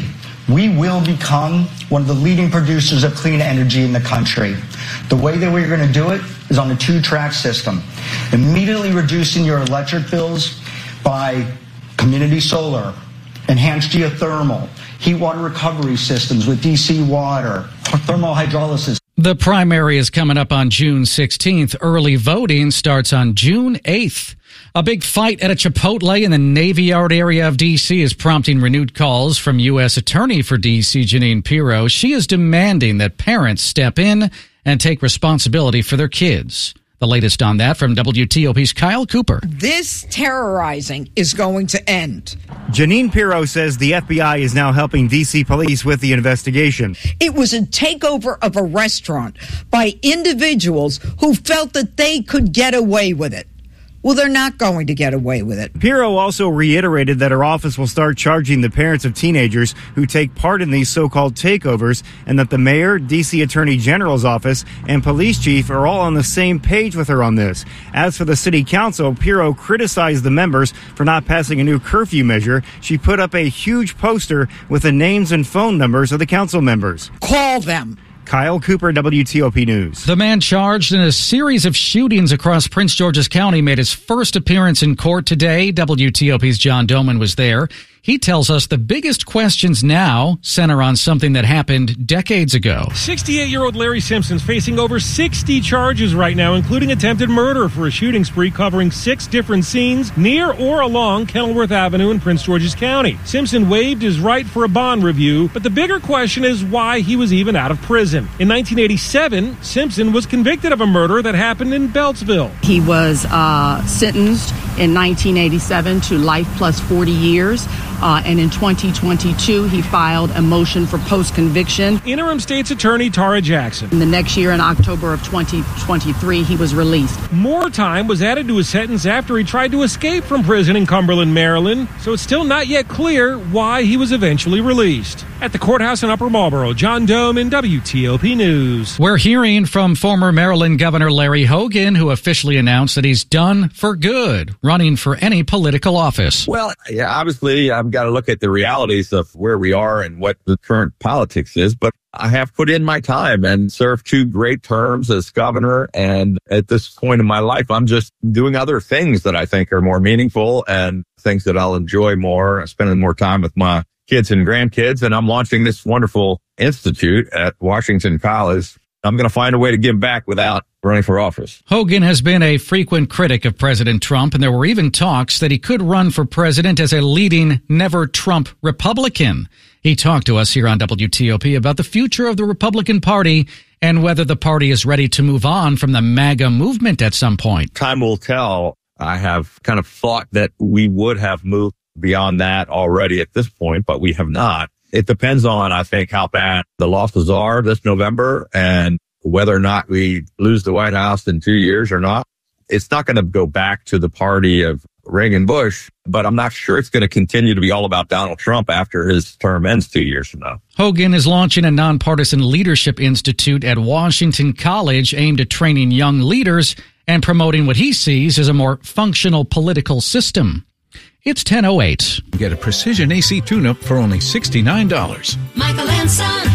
we will become one of the leading producers of clean energy in the country. The way that we're going to do it is on a two-track system. Immediately reducing your electric bills by community solar, enhanced geothermal, heat water recovery systems with D C water, thermal hydrolysis. The primary is coming up on June sixteenth. Early voting starts on June eighth. A big fight at a Chipotle in the Navy Yard area of D C is prompting renewed calls from U S Attorney for D C, Jeanine Pirro. She is demanding that parents step in and take responsibility for their kids. The latest on that from W T O P's Kyle Cooper. This terrorizing is going to end. Jeanine Pirro says the F B I is now helping D C police with the investigation. It was a takeover of a restaurant by individuals who felt that they could get away with it. Well, they're not going to get away with it. Pirro also reiterated that her office will start charging the parents of teenagers who take part in these so-called takeovers, and that the mayor, D C Attorney General's office, and police chief are all on the same page with her on this. As for the city council, Pirro criticized the members for not passing a new curfew measure. She put up a huge poster with the names and phone numbers of the council members. Call them. Kyle Cooper, W T O P News. The man charged in a series of shootings across Prince George's County made his first appearance in court today. W T O P's John Doman was there. He tells us the biggest questions now center on something that happened decades ago. sixty-eight-year-old Larry Simpson's facing over sixty charges right now, including attempted murder for a shooting spree covering six different scenes near or along Kenilworth Avenue in Prince George's County. Simpson waived his right for a bond review, but the bigger question is why he was even out of prison. In nineteen eighty-seven, Simpson was convicted of a murder that happened in Beltsville. He was uh, sentenced in nineteen eighty-seven to life plus forty years. Uh, and in twenty twenty-two, he filed a motion for post-conviction. Interim State's Attorney Tara Jackson. In the next year, in October of twenty twenty-three, he was released. More time was added to his sentence after he tried to escape from prison in Cumberland, Maryland, so it's still not yet clear why he was eventually released. At the courthouse in Upper Marlboro, John Doman, W T O P News. We're hearing from former Maryland Governor Larry Hogan, who officially announced that he's done for good running for any political office. Well, yeah, obviously, I've got to look at the realities of where we are and what the current politics is, but I have put in my time and served two great terms as governor. And at this point in my life, I'm just doing other things that I think are more meaningful and things that I'll enjoy more, spending more time with my kids and grandkids. And I'm launching this wonderful institute at Washington College. I'm going to find a way to give back without running for office. Hogan has been a frequent critic of President Trump, and there were even talks that he could run for president as a leading never-Trump Republican. He talked to us here on W T O P about the future of the Republican Party and whether the party is ready to move on from the MAGA movement at some point. Time will tell. I have kind of thought that we would have moved beyond that already at this point, but we have not. It depends on, I think, how bad the losses are this November and whether or not we lose the White House in two years or not. It's not going to go back to the party of Reagan Bush, but I'm not sure it's going to continue to be all about Donald Trump after his term ends two years from now. Hogan is launching a nonpartisan leadership institute at Washington College aimed at training young leaders and promoting what he sees as a more functional political system. It's ten oh eight. Get a precision A C tune-up for only sixty-nine dollars. Michael and Son.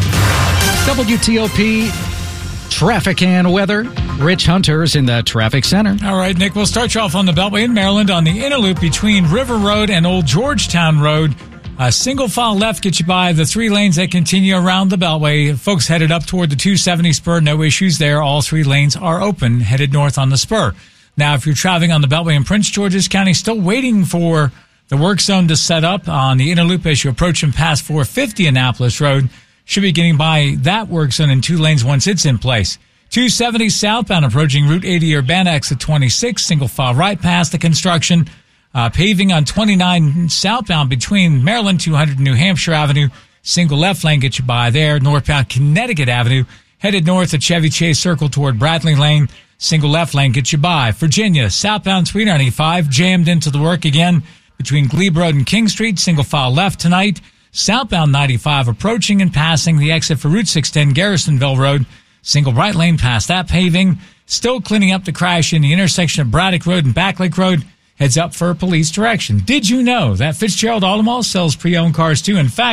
W T O P traffic and weather. Rich Hunter's in the traffic center. All right, Nick, we'll start you off on the Beltway in Maryland on the inner loop between River Road and Old Georgetown Road. A single file left gets you by the three lanes that continue around the Beltway. Folks headed up toward the two seventy spur, no issues there. All three lanes are open, headed north on the spur. Now, if you're traveling on the Beltway in Prince George's County, still waiting for the work zone to set up on the inner loop as you approach and pass four fifty Annapolis Road. Should be getting by that work zone in two lanes once it's in place. two seventy southbound approaching Route eighty Urbana exit twenty-six, single file right past the construction. Uh, paving on twenty-nine southbound between Maryland two hundred and New Hampshire Avenue. Single left lane gets you by there. Northbound Connecticut Avenue. Headed north at Chevy Chase Circle toward Bradley Lane. Single left lane gets you by. Virginia, southbound three ninety-five, jammed into the work again between Glebe Road and King Street. Single file left tonight. Southbound ninety-five approaching and passing the exit for Route six ten, Garrisonville Road. Single right lane past that paving. Still cleaning up the crash in the intersection of Braddock Road and Backlake Road. Heads up for police direction. Did you know that Fitzgerald Automall sells pre-owned cars too? In fact,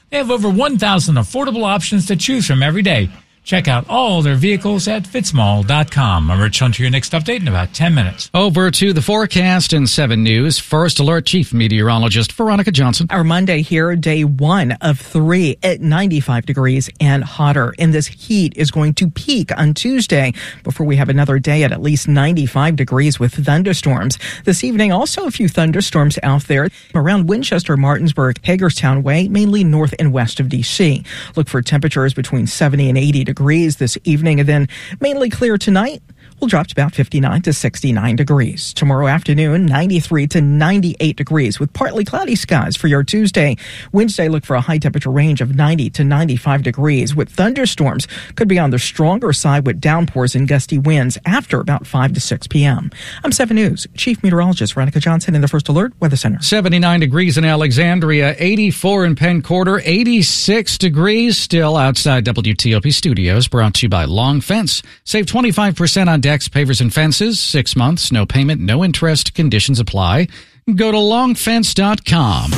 They have over one thousand affordable options to choose from every day. Check out all their vehicles at fitzmall dot com. I'm Rich Hunter, your next update in about ten minutes. Over to the forecast and seven News. First Alert Chief Meteorologist Veronica Johnson. Our Monday here, day one of three at ninety-five degrees and hotter. And this heat is going to peak on Tuesday before we have another day at at least ninety-five degrees with thunderstorms. This evening, also a few thunderstorms out there around Winchester, Martinsburg, Hagerstown Way, mainly north and west of D C. Look for temperatures between seventy and eighty degrees this evening, and then mainly clear tonight. We'll drop to about fifty-nine to sixty-nine degrees. Tomorrow afternoon, ninety-three to ninety-eight degrees with partly cloudy skies for your Tuesday. Wednesday, look for a high temperature range of ninety to ninety-five degrees with thunderstorms. Could be on the stronger side with downpours and gusty winds after about five to six p.m. I'm seven News Chief Meteorologist Veronica Johnson in the First Alert Weather Center. seventy-nine degrees in Alexandria, eighty-four in Penn Quarter, eighty-six degrees still outside W T O P studios, brought to you by Long Fence. Save twenty-five percent on decks, pavers, and fences. Six months, no payment, no interest. Conditions apply. Go to long fence dot com.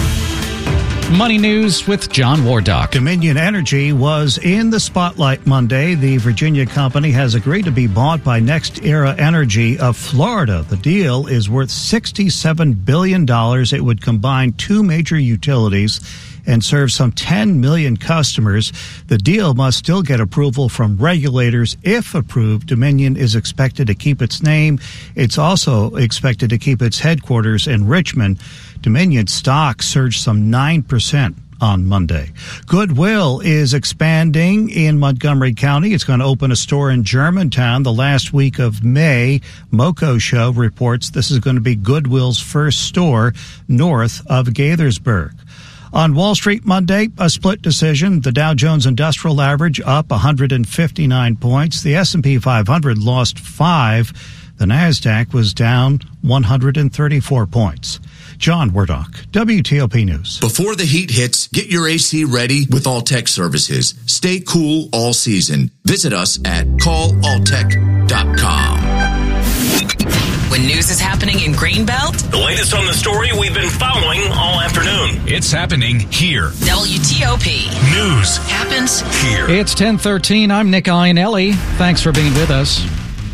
Money News with John Wardock. Dominion Energy was in the spotlight Monday. The Virginia company has agreed to be bought by NextEra Energy of Florida. The deal is worth sixty-seven billion dollars. It would combine two major utilities and serve some ten million customers. The deal must still get approval from regulators. If approved, Dominion is expected to keep its name. It's also expected to keep its headquarters in Richmond. Dominion stock surged some nine percent on Monday. Goodwill is expanding in Montgomery County. It's going to open a store in Germantown the last week of May. Moco Show reports this is going to be Goodwill's first store north of Gaithersburg. On Wall Street Monday, a split decision. The Dow Jones Industrial Average up one hundred fifty-nine points. The S and P five hundred lost five. The Nasdaq was down one hundred thirty-four points. John Wardock, W T O P News. Before the heat hits, get your A C ready with Alltech Services. Stay cool all season. Visit us at call alltech dot com. When news is happening in Greenbelt, the latest on the story we've been following all afternoon. It's happening here. W T O P. News happens here. It's ten thirteen. I'm Nick Iannelli. Thanks for being with us.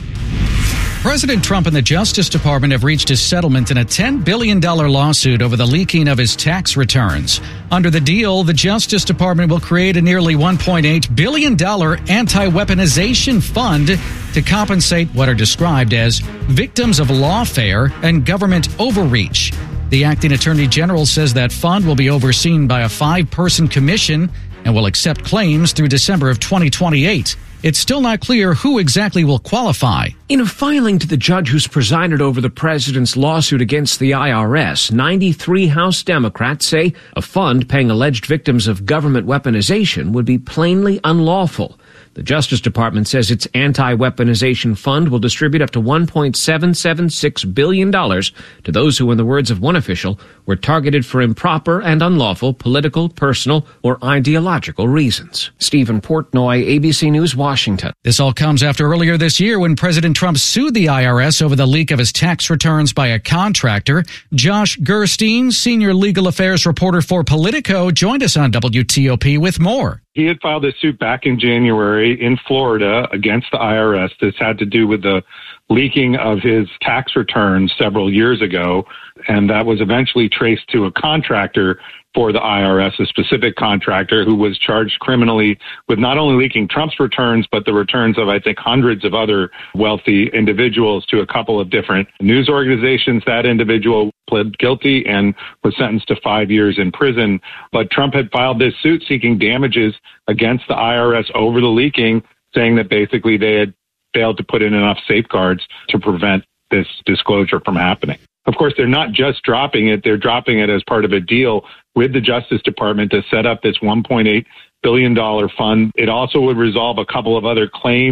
President Trump and the Justice Department have reached a settlement in a ten billion dollars lawsuit over the leaking of his tax returns. Under the deal, the Justice Department will create a nearly one point eight billion dollars anti-weaponization fund to compensate what are described as victims of lawfare and government overreach. The acting attorney general says that fund will be overseen by a five-person commission and will accept claims through December of twenty twenty-eight. It's still not clear who exactly will qualify. In a filing to the judge who's presided over the president's lawsuit against the I R S, ninety-three House Democrats say a fund paying alleged victims of government weaponization would be plainly unlawful. The Justice Department says its anti-weaponization fund will distribute up to one point seven seven six billion dollars to those who, in the words of one official, were targeted for improper and unlawful political, personal, or ideological reasons. Stephen Portnoy, A B C News, Washington. This all comes after earlier this year when President Trump sued the I R S over the leak of his tax returns by a contractor. Josh Gerstein, senior legal affairs reporter for Politico, joined us on W T O P with more. He had filed this suit back in January in Florida against the I R S. This had to do with the leaking of his tax returns several years ago, and that was eventually traced to a contractor for the I R S, a specific contractor who was charged criminally with not only leaking Trump's returns, but the returns of, I think, hundreds of other wealthy individuals to a couple of different news organizations. That individual pled guilty and was sentenced to five years in prison. But Trump had filed this suit seeking damages against the I R S over the leaking, saying that basically they had failed to put in enough safeguards to prevent this disclosure from happening. Of course, they're not just dropping it. They're dropping it as part of a deal with the Justice Department to set up this one point eight billion dollars fund. It also would resolve a couple of other claims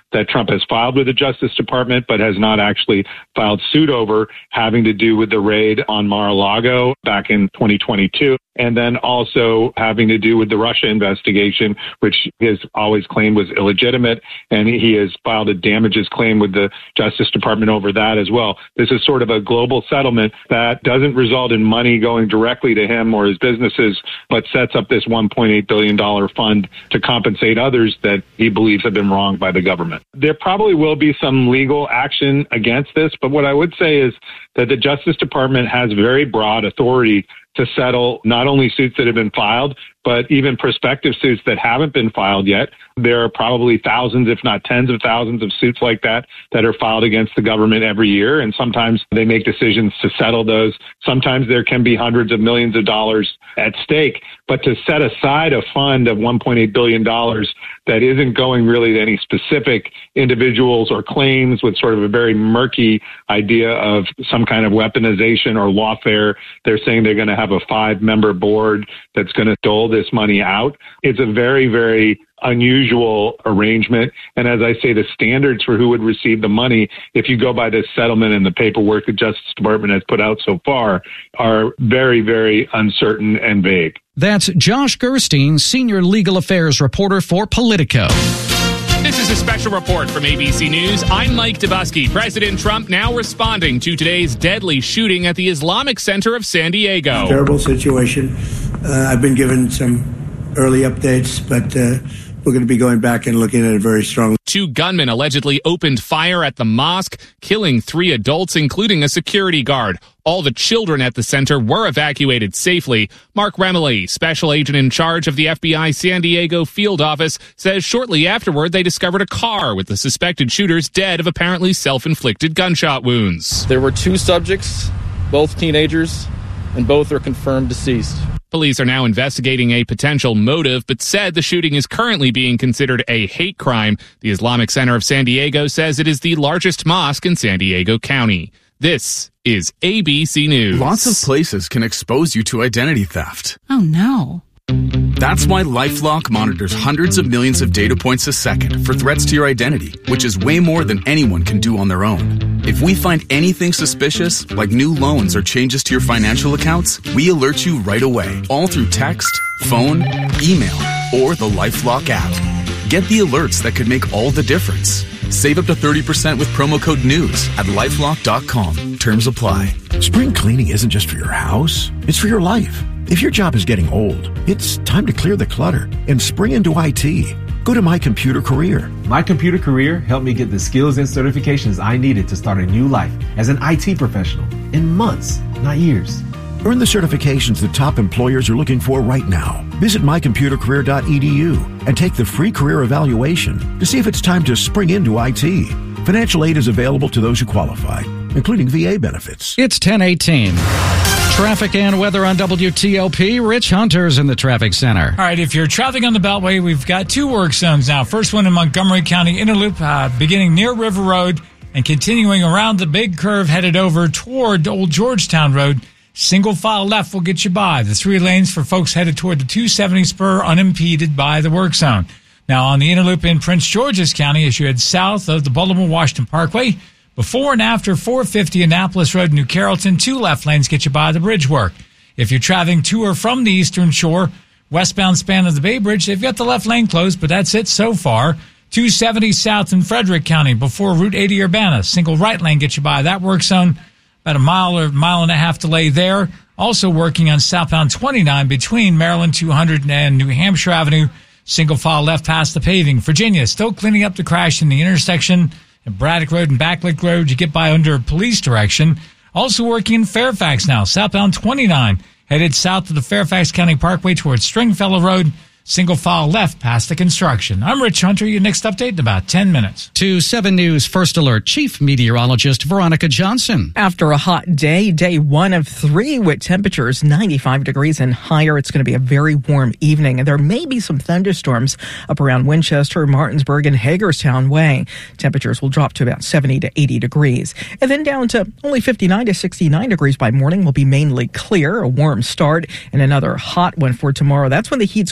that Trump has filed with the Justice Department, but has not actually filed suit over, having to do with the raid on Mar-a-Lago back in twenty twenty-two. And then also having to do with the Russia investigation, which he has always claimed was illegitimate. And he has filed a damages claim with the Justice Department over that as well. This is sort of a global settlement that doesn't result in money going directly to him or his businesses, but sets up this one point eight billion dollars fund to compensate others that he believes have been wronged by the government. There probably will be some legal action against this, but what I would say is that the Justice Department has very broad authority to settle not only suits that have been filed, but even prospective suits that haven't been filed yet. There are probably thousands, if not tens of thousands of suits like that that are filed against the government every year. And sometimes they make decisions to settle those. Sometimes there can be hundreds of millions of dollars at stake. But to set aside a fund of one point eight billion dollars that isn't going really to any specific individuals or claims, with sort of a very murky idea of some kind of weaponization or lawfare. They're saying they're going to have a five-member board that's going to dole this money out. It's a very, very unusual arrangement. And as I say, the standards for who would receive the money, if you go by this settlement and the paperwork the Justice Department has put out so far, are very, very uncertain and vague. That's Josh Gerstein, senior legal affairs reporter for Politico. This is a special report from A B C News. I'm Mike Dubusky. President Trump now responding to today's deadly shooting at the Islamic Center of San Diego. Terrible situation. Uh, I've been given some early updates, but uh, we're going to be going back and looking at it very strongly. Two gunmen allegedly opened fire at the mosque, killing three adults, including a security guard. All the children at the center were evacuated safely. Mark Remley, special agent in charge of the F B I San Diego field office, says shortly afterward they discovered a car with the suspected shooters dead of apparently self-inflicted gunshot wounds. There were two subjects, both teenagers, and both are confirmed deceased. Police are now investigating a potential motive, but said the shooting is currently being considered a hate crime. The Islamic Center of San Diego says it is the largest mosque in San Diego County. This is A B C News. Lots of places can expose you to identity theft. Oh, no. That's why LifeLock monitors hundreds of millions of data points a second for threats to your identity, which is way more than anyone can do on their own. If we find anything suspicious, like new loans or changes to your financial accounts, we alert you right away, all through text, phone, email, or the LifeLock app. Get the alerts that could make all the difference. Save up to thirty percent with promo code NEWS at lifelock dot com. Terms apply. Spring cleaning isn't just for your house, it's for your life. If your job is getting old, it's time to clear the clutter and spring into I T. Go to My Computer Career. My Computer Career helped me get the skills and certifications I needed to start a new life as an I T professional in months, not years. Earn the certifications that top employers are looking for right now. Visit my computer career dot e d u and take the free career evaluation to see if it's time to spring into I T. Financial aid is available to those who qualify, including V A benefits. It's ten eighteen. Traffic and weather on W T O P. Rich Hunter's in the traffic center. All right, if you're traveling on the Beltway, we've got two work zones now. First one in Montgomery County Interloop, uh, beginning near River Road and continuing around the big curve headed over toward Old Georgetown Road. Single file left will get you by. The three lanes for folks headed toward the two seventy spur unimpeded by the work zone. Now on the Interloop in Prince George's County, as you head south of the Baltimore-Washington Parkway, before and after four fifty Annapolis Road, New Carrollton, two left lanes get you by the bridge work. If you're traveling to or from the Eastern Shore, westbound span of the Bay Bridge, they've got the left lane closed, but that's it so far. two seventy south in Frederick County before Route eighty Urbana, single right lane gets you by that work zone. About a mile or mile and a half delay there. Also working on southbound twenty-nine between Maryland two hundred and New Hampshire Avenue. Single file left past the paving. Virginia still cleaning up the crash in the intersection at Braddock Road and Backlick Road. You get by under police direction. Also working in Fairfax now. Southbound twenty-nine headed south to the Fairfax County Parkway towards Stringfellow Road. Single file left past the construction. I'm Rich Hunter. Your next update in about ten minutes. To seven News First Alert Chief Meteorologist Veronica Johnson. After a hot day, day one of three with temperatures ninety-five degrees and higher, it's going to be a very warm evening. And there may be some thunderstorms up around Winchester, Martinsburg, and Hagerstown Way. Temperatures will drop to about seventy to eighty degrees. And then down to only fifty-nine to sixty-nine degrees by morning will be mainly clear, a warm start, and another hot one for tomorrow. That's when the heat's going to peak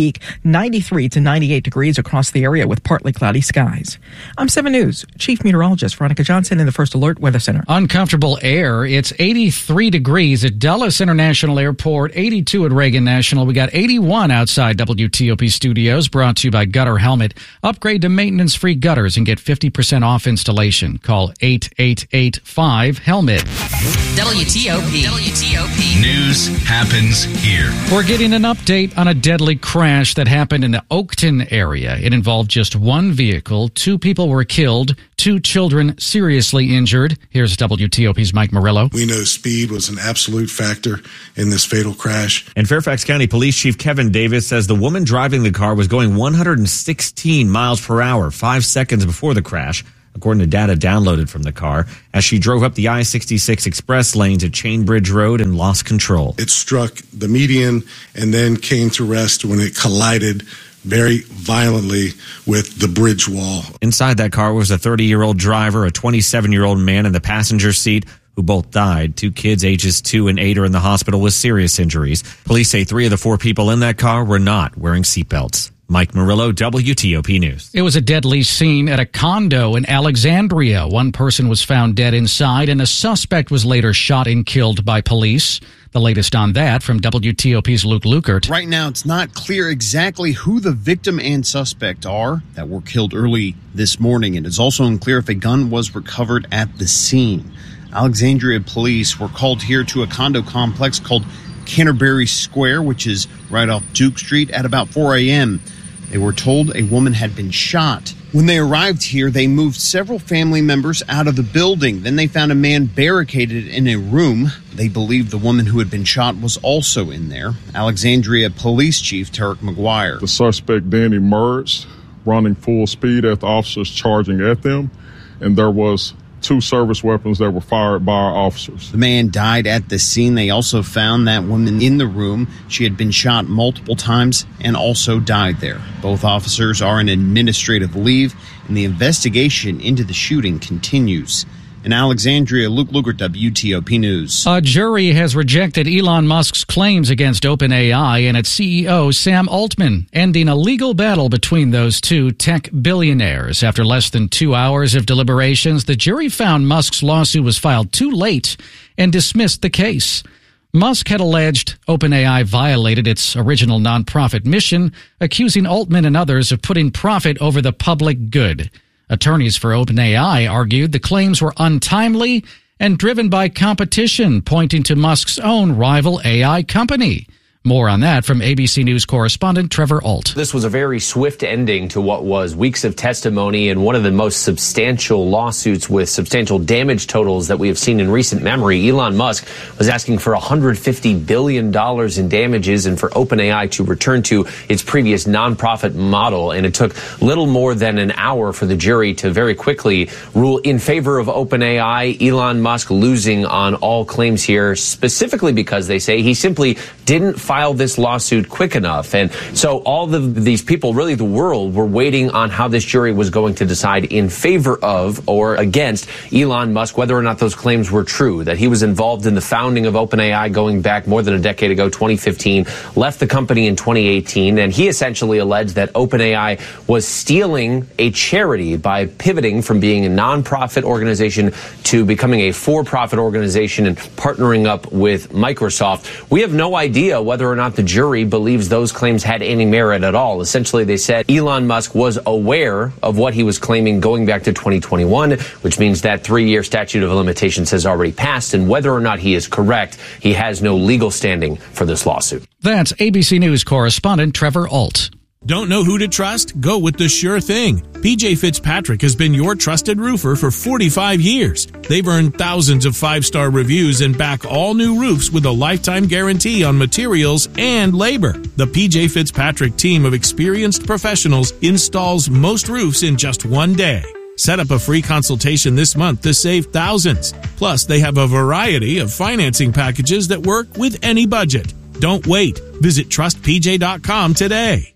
peak, ninety-three to ninety-eight degrees across the area with partly cloudy skies. I'm seven News Chief Meteorologist Veronica Johnson in the First Alert Weather Center. Uncomfortable air. It's eighty-three degrees at Dulles International Airport, eighty-two at Reagan National. We got eighty-one outside W T O P studios, brought to you by Gutter Helmet. Upgrade to maintenance-free gutters and get fifty percent off installation. Call eight eight eight five helmet. W T O P. W T O P. News happens here. We're getting an update on a deadly crash that happened in the Oakton area. It involved just one vehicle. Two people were killed. Two children seriously injured. Here's W T O P's Mike Murillo. We know speed was an absolute factor in this fatal crash. And Fairfax County Police Chief Kevin Davis says the woman driving the car was going one hundred sixteen miles per hour, five seconds before the crash, according to data downloaded from the car, as she drove up the I sixty-six express lanes at Chainbridge Road and lost control. It struck the median and then came to rest when it collided very violently with the bridge wall. Inside that car was a thirty-year-old driver, a twenty-seven-year-old man in the passenger seat, who both died. Two kids ages two and eight are in the hospital with serious injuries. Police say three of the four people in that car were not wearing seatbelts. Mike Murillo, W T O P News. It was a deadly scene at a condo in Alexandria. One person was found dead inside, and a suspect was later shot and killed by police. The latest on that from W T O P's Luke Lukert. Right now, it's not clear exactly who the victim and suspect are that were killed early this morning. And it's also unclear if a gun was recovered at the scene. Alexandria police were called here to a condo complex called Canterbury Square, which is right off Duke Street, at about four a.m. They were told a woman had been shot. When they arrived here, they moved several family members out of the building. Then they found a man barricaded in a room. They believed the woman who had been shot was also in there. Alexandria Police Chief Tarek McGuire. The suspect then emerged, running full speed at the officers charging at them, and there was two service weapons that were fired by our officers. The man died at the scene. They also found that woman in the room. She had been shot multiple times and also died there. Both officers are on administrative leave, and the investigation into the shooting continues. In Alexandria, Luke Lukert, W T O P News. A jury has rejected Elon Musk's claims against OpenAI and its C E O, Sam Altman, ending a legal battle between those two tech billionaires. After less than two hours of deliberations, the jury found Musk's lawsuit was filed too late and dismissed the case. Musk had alleged OpenAI violated its original nonprofit mission, accusing Altman and others of putting profit over the public good. Attorneys for OpenAI argued the claims were untimely and driven by competition, pointing to Musk's own rival A I company. More on that from A B C News correspondent Trevor Alt. This was a very swift ending to what was weeks of testimony and one of the most substantial lawsuits with substantial damage totals that we have seen in recent memory. Elon Musk was asking for one hundred fifty billion dollars in damages and for OpenAI to return to its previous nonprofit model. And it took little more than an hour for the jury to very quickly rule in favor of OpenAI, Elon Musk losing on all claims here, specifically because they say he simply didn't file this lawsuit quick enough. And so all the, these people, really the world, were waiting on how this jury was going to decide in favor of or against Elon Musk, whether or not those claims were true, that he was involved in the founding of OpenAI going back more than a decade ago, twenty fifteen, left the company in twenty eighteen, and he essentially alleged that OpenAI was stealing a charity by pivoting from being a nonprofit organization to becoming a for-profit organization and partnering up with Microsoft. We have no idea whether or not the jury believes those claims had any merit at all. Essentially, they said Elon Musk was aware of what he was claiming going back to twenty twenty-one, which means that three-year statute of limitations has already passed, and whether or not he is correct, he has no legal standing for this lawsuit. That's A B C News correspondent Trevor Alt. Don't know who to trust? Go with the sure thing. P J Fitzpatrick has been your trusted roofer for forty-five years. They've earned thousands of five-star reviews and back all new roofs with a lifetime guarantee on materials and labor. The P J Fitzpatrick team of experienced professionals installs most roofs in just one day. Set up a free consultation this month to save thousands. Plus, they have a variety of financing packages that work with any budget. Don't wait. Visit trust p j dot com today.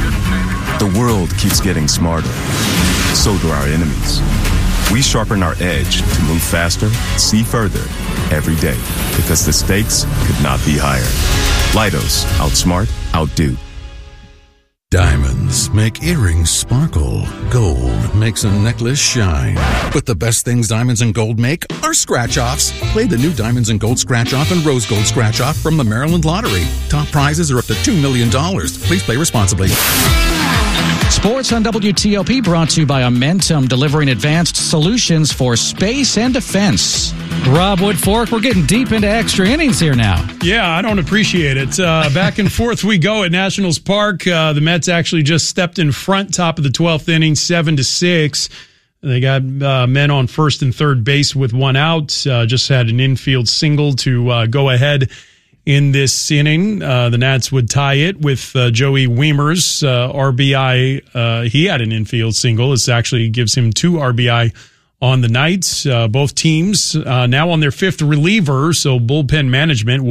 The world keeps getting smarter. So do our enemies. We sharpen our edge to move faster, see further, every day. Because the stakes could not be higher. Leidos, outsmart, outdo. Diamonds make earrings sparkle. Gold makes a necklace shine. But the best things diamonds and gold make are scratch-offs. Play the new Diamonds and Gold Scratch-Off and Rose Gold Scratch-Off from the Maryland Lottery. Top prizes are up to two million dollars. Please play responsibly. Sports on W T O P brought to you by Amentum, delivering advanced solutions for space and defense. Rob Woodfork, we're getting deep into extra innings here now. Yeah, I don't appreciate it. Uh, back and forth we go at Nationals Park. Uh, the Mets actually just stepped in front, top of the twelfth inning, seven to six. They got uh, men on first and third base with one out. Uh, just had an infield single to uh, go ahead in this inning. Uh, the Nats would tie it with uh, Joey Wiemer's uh, R B I. Uh, he had an infield single. This actually gives him two R B I on the night. Uh, both teams uh, now on their fifth reliever, so bullpen management will